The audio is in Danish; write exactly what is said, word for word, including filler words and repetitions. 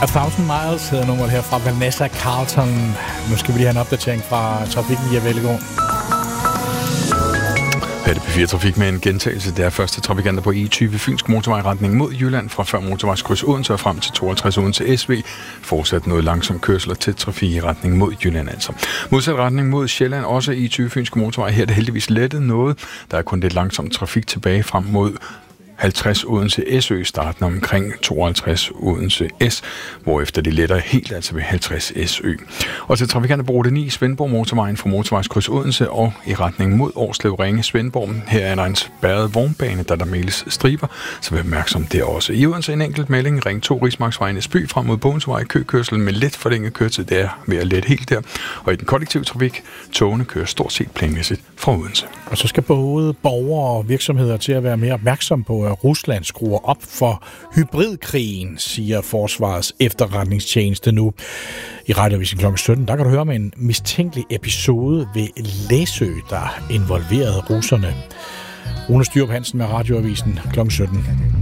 A Thousand Miles hedder nummeret her fra Vanessa Carlton. Nu skal vi lige have en opdatering fra trafikken i Vellegård. Her er det P fire Trafik med en gentagelse. Det er første trafikanter på E tyve Fynsk Motorvej retning mod Jylland fra før motorvejskryds Odense og frem til toogtres Odense S V. Fortsat noget langsom kørsel og tæt trafik i retning mod Jylland altså. Modsat retning mod Sjælland, også E tyve Fynsk Motorvej. Her er det heldigvis lettet noget. Der er kun lidt langsom trafik tilbage frem mod halvtreds Odense S Ø, starten omkring tooghalvtreds Odense S, hvorefter det letter helt altså ved halvtreds S Ø. Og til trafikanter på rute ni, Svendborg Motorvejen fra motorvejskryds Odense og i retning mod Årslev Ringe Svendborg. Her er der en spærret vognbane, der der meldes striber, så vær opmærksom det også. I Odense en enkelt melding, ring to Rismarksvej Næsby frem mod Bogenvej, køkørsel med lidt forlænget køretid, det er ved at lette helt der. Og i den kollektive trafik, togene kører stort set planmæssigt fra Odense. Og så skal både borgere og virksomheder til at være mere opmærksom på, at Rusland skruer op for hybridkrigen, siger Forsvarets efterretningstjeneste nu. I Radioavisen klokken sytten, der kan du høre om en mistænkelig episode ved Læsø, der involverede russerne. Rune Styrup Hansen med Radioavisen klokken sytten.